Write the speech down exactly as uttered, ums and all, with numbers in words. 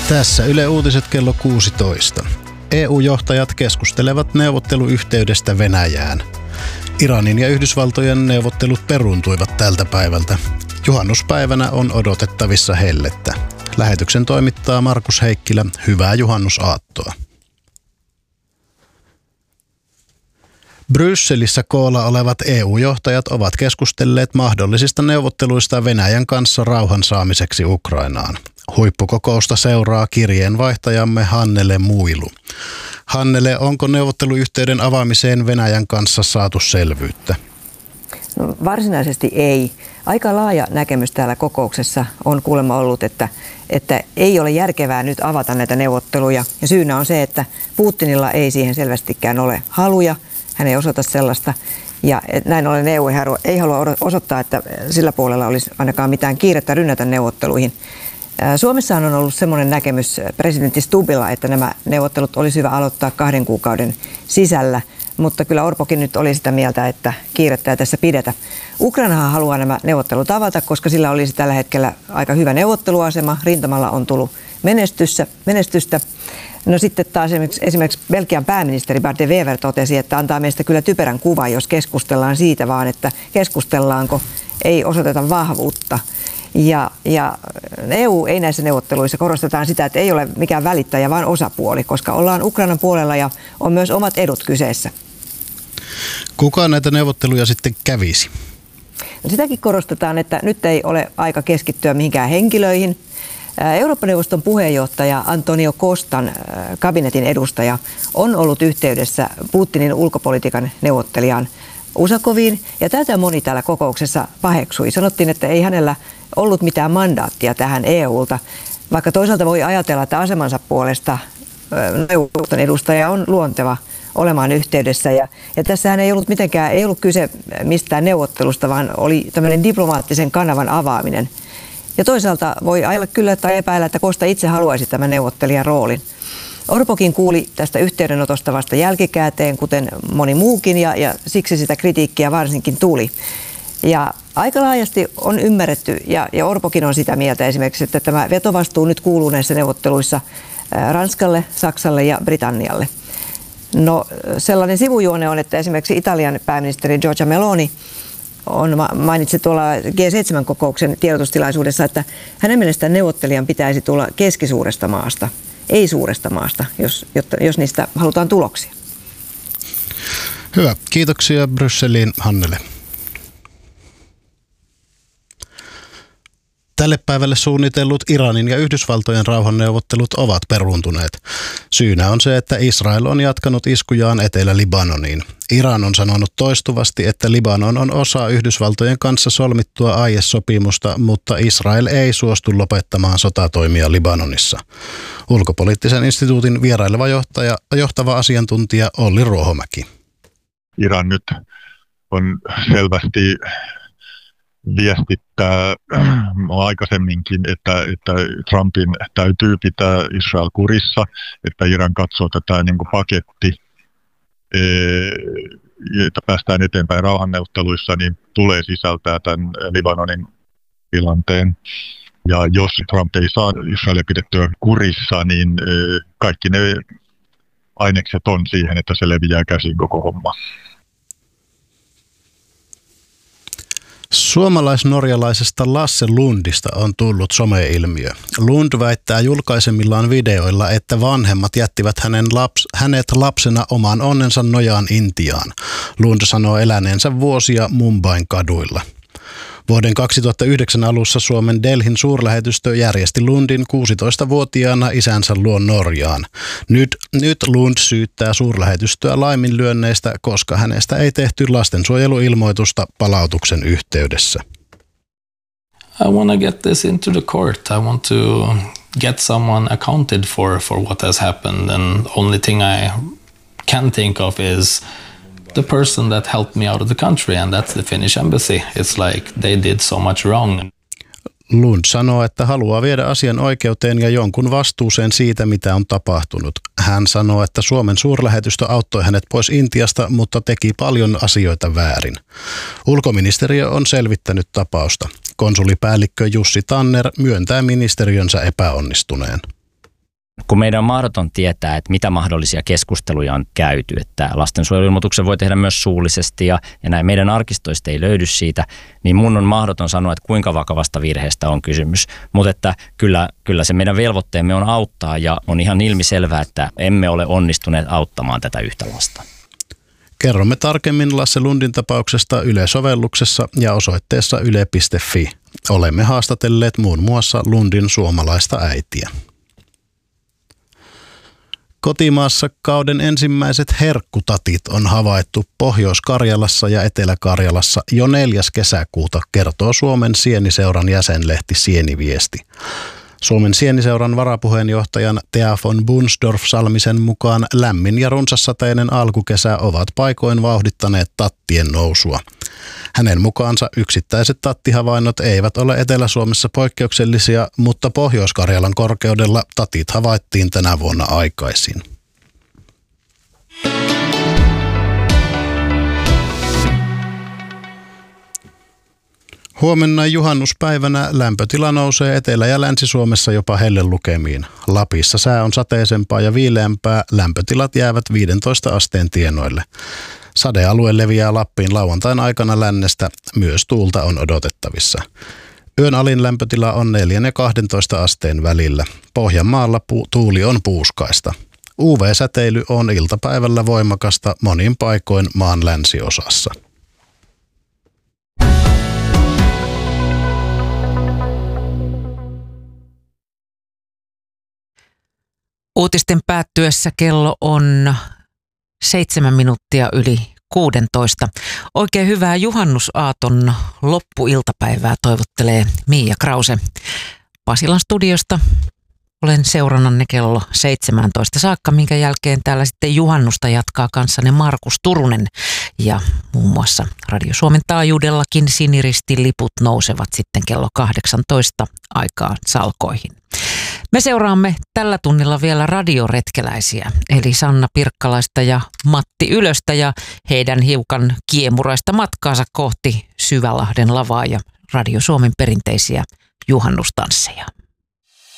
Tässä Yle Uutiset kello kuusitoista. E U-johtajat keskustelevat neuvotteluyhteydestä Venäjään. Iranin ja Yhdysvaltojen neuvottelut peruuntuivat tältä päivältä. Juhannuspäivänä on odotettavissa hellettä. Lähetyksen toimittaa Markus Heikkilä. Hyvää juhannusaattoa. Brysselissä koolla olevat E U-johtajat ovat keskustelleet mahdollisista neuvotteluista Venäjän kanssa rauhan saamiseksi Ukrainaan. Huippukokousta seuraa kirjeenvaihtajamme Hannele Muilu. Hannele, onko neuvotteluyhteyden avaamiseen Venäjän kanssa saatu selvyyttä? No, varsinaisesti ei. Aika laaja näkemys täällä kokouksessa on kuulemma ollut, että, että ei ole järkevää nyt avata näitä neuvotteluja. Ja syynä on se, että Putinilla ei siihen selvästikään ole haluja. Hän ei osoita sellaista. Ja näin ollen E U ei halua osoittaa, että sillä puolella olisi ainakaan mitään kiirettä rynnätä neuvotteluihin. Suomessahan on ollut semmoinen näkemys presidentti Stubbilla, että nämä neuvottelut olisi hyvä aloittaa kahden kuukauden sisällä, mutta kyllä Orpokin nyt oli sitä mieltä, että kiirettä ei tässä pidetä. Ukrainahan haluaa nämä neuvottelut avata, koska sillä olisi tällä hetkellä aika hyvä neuvotteluasema. Rintamalla on tullut menestystä. menestystä. No sitten taas esimerkiksi, esimerkiksi Belgian pääministeri Bart de Wever totesi, että antaa meistä kyllä typerän kuvan, jos keskustellaan siitä vaan, että keskustellaanko, ei osoiteta vahvuutta. Ja, ja E U ei näissä neuvotteluissa korostetaan sitä, että ei ole mikään välittäjä, vaan osapuoli, koska ollaan Ukrainan puolella ja on myös omat edut kyseessä. Kuka näitä neuvotteluja sitten kävisi? No sitäkin korostetaan, että nyt ei ole aika keskittyä mihinkään henkilöihin. Eurooppa-neuvoston puheenjohtaja Antonio Costan, kabinetin edustaja, on ollut yhteydessä Putinin ulkopolitiikan neuvottelijaan Usakoviin, ja tätä moni täällä kokouksessa paheksui. Sanottiin, että ei hänellä ollut mitään mandaattia tähän E U:lta, vaikka toisaalta voi ajatella, että asemansa puolesta neuvoston edustaja on luonteva olemaan yhteydessä. Ja, ja tässähän ei ollut mitenkään, ei ollut kyse mistään neuvottelusta, vaan oli tämmöinen diplomaattisen kanavan avaaminen. Ja toisaalta voi ajalla kyllä tai epäillä, että Costa itse haluaisi tämän neuvottelijan roolin. Orpokin kuuli tästä yhteydenotosta vasta jälkikäteen, kuten moni muukin, ja, ja siksi sitä kritiikkiä varsinkin tuli. Ja aika laajasti on ymmärretty, ja, ja Orpokin on sitä mieltä esimerkiksi, että tämä vetovastuu nyt kuuluu näissä neuvotteluissa Ranskalle, Saksalle ja Britannialle. No sellainen sivujuone on, että esimerkiksi Italian pääministeri Giorgia Meloni on mainitsi tuolla G seitsemän -kokouksen tiedotustilaisuudessa, että hänen mielestään neuvottelijan pitäisi tulla keskisuuresta maasta, ei suuresta maasta, jos, jotta, jos niistä halutaan tuloksia. Hyvä. Kiitoksia Brysseliin, Hannele. Tälle päivälle suunnitellut Iranin ja Yhdysvaltojen rauhanneuvottelut ovat peruuntuneet. Syynä on se, että Israel on jatkanut iskujaan Etelä-Libanoniin. Iran on sanonut toistuvasti, että Libanon on osa Yhdysvaltojen kanssa solmittua aiesopimusta, mutta Israel ei suostu lopettamaan sotatoimia Libanonissa. Ulkopoliittisen instituutin vieraileva johtaja, johtava asiantuntija Olli Ruohomäki. Iran nyt on selvästi viestittää aikaisemminkin, että, että Trumpin täytyy pitää Israel kurissa, että Iran katsoo tätä niin kuin paketti, että päästään eteenpäin rauhanneuvotteluissa, niin tulee sisältää tämän Libanonin tilanteen. Ja jos Trump ei saa Israelia pidettyä kurissa, niin kaikki ne ainekset on siihen, että se leviää käsin koko homma. Suomalais-norjalaisesta Lasse Lundista on tullut someilmiö. Lund väittää julkaisemillaan videoilla, että vanhemmat jättivät hänen laps, hänet lapsena oman onnensa nojaan Intiaan. Lund sanoo eläneensä vuosia Mumbain kaduilla. Vuoden kaksituhattayhdeksän alussa Suomen Delhin suurlähetystö järjesti Lundin kuusitoistavuotiaana isänsä luon Norjaan. Nyt, nyt Lund syyttää suurlähetystöä laiminlyönneistä, koska hänestä ei tehty lastensuojeluilmoitusta palautuksen yhteydessä. I want to get this into the court. I want to get someone accounted for for what has happened, and only thing I can think of is the person that helped me out of the country, and that's the Finnish embassy. It's like they did so much wrong. Lund sanoo, että haluaa viedä asian oikeuteen ja jonkun vastuuseen siitä, mitä on tapahtunut. Hän sanoo, että Suomen suurlähetystö auttoi hänet pois Intiasta, mutta teki paljon asioita väärin. Ulkoministeriö on selvittänyt tapausta. Konsulipäällikkö Jussi Tanner myöntää ministeriönsä epäonnistuneen. kun meidän on mahdoton tietää, että mitä mahdollisia keskusteluja on käyty, että lastensuojeluilmoituksen voi tehdä myös suullisesti ja, ja näin meidän arkistoista ei löydy siitä, niin mun on mahdoton sanoa, että kuinka vakavasta virheestä on kysymys. Mutta että kyllä, kyllä se meidän velvoitteemme on auttaa ja on ihan ilmiselvää, että emme ole onnistuneet auttamaan tätä yhtä lasta. Kerromme tarkemmin Lasse Lundin tapauksesta Yle-sovelluksessa ja osoitteessa yle piste fi. Olemme haastatelleet muun muassa Lundin suomalaista äitiä. Kotimaassa kauden ensimmäiset herkkutatit on havaittu Pohjois-Karjalassa ja Etelä-Karjalassa jo neljäs kesäkuuta, kertoo Suomen Sieniseuran jäsenlehti Sieniviesti. Suomen Sieniseuran varapuheenjohtajan Thea von Bunsdorf-Salmisen mukaan lämmin ja runsassateinen alkukesä ovat paikoin vauhdittaneet tattien nousua. Hänen mukaansa yksittäiset tattihavainnot eivät ole Etelä-Suomessa poikkeuksellisia, mutta Pohjois-Karjalan korkeudella tatit havaittiin tänä vuonna aikaisin. Huomenna juhannuspäivänä lämpötila nousee Etelä- ja Länsi-Suomessa jopa hellelukemiin. Lapissa sää on sateisempaa ja viileämpää, lämpötilat jäävät viidentoista asteen tienoille. Sadealue leviää Lappiin lauantain aikana lännestä, myös tuulta on odotettavissa. Yön alin lämpötila on neljän ja kahdentoista asteen välillä. Pohjanmaalla pu- tuuli on puuskaista. U V-säteily on iltapäivällä voimakasta monin paikoin maan länsiosassa. Uutisten päättyessä kello on seitsemän minuuttia yli kuudentoista. Oikein hyvää juhannusaaton loppuiltapäivää toivottelee Miia Krause. Pasilan studiosta olen seurannanne kello seitsemäntoista saakka, minkä jälkeen täällä sitten juhannusta jatkaa kanssanne Markus Turunen. Ja muun muassa Radio Suomen taajuudellakin Siniristin liput nousevat sitten kello kahdeksantoista aikaan salkoihin. Me seuraamme tällä tunnilla vielä radioretkeläisiä, eli Sanna Pirkkalaista ja Matti Ylöstä ja heidän hiukan kiemuraista matkaansa kohti Syvälahden lavaa ja Radio Suomen perinteisiä juhannustansseja.